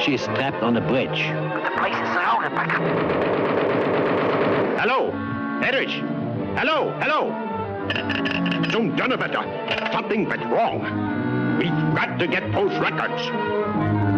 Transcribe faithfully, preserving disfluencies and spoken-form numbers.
She's trapped on the bridge. But the place is surrounded by... Hello? Erich? Hello? Hello? Zum Donnerwetter. Something went wrong. We've got to get those records.